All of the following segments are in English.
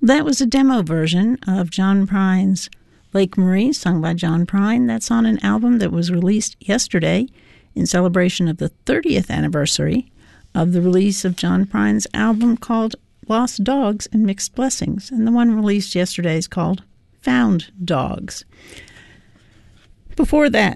That was a demo version of John Prine's Lake Marie, sung by John Prine. That's on an album that was released yesterday in celebration of the 30th anniversary of the release of John Prine's album called Lost Dogs and Mixed Blessings. And the one released yesterday is called Found Dogs. Before that,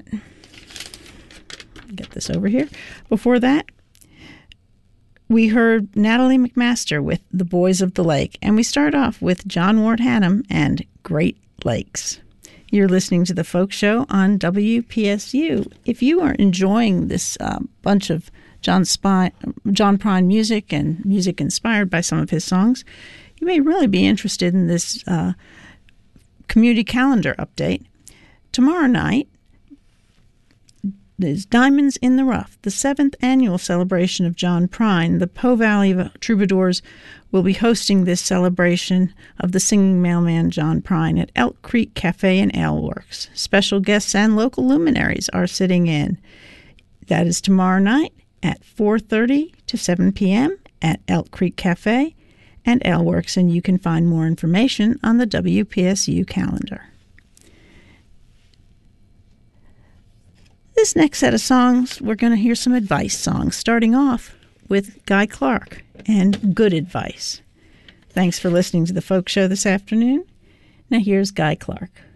get this over here. Before that, we heard Natalie McMaster with The Boys of the Lake, and we start off with John Ward Hannum and Great Lakes. You're listening to The Folk Show on WPSU. If you are enjoying this bunch of John Prine music and music inspired by some of his songs, you may really be interested in this community calendar update. Tomorrow night is Diamonds in the Rough, the 7th annual celebration of John Prine. The Po Valley Troubadours will be hosting this celebration of the singing mailman John Prine at Elk Creek Cafe and Ale Works. Special guests and local luminaries are sitting in. That is tomorrow night at 4:30 to 7 p.m. at Elk Creek Cafe and Ale Works, and you can find more information on the WPSU calendar. This next set of songs, we're going to hear some advice songs, starting off with Guy Clark and Good Advice. Thanks for listening to The Folk Show this afternoon. Now here's Guy Clark.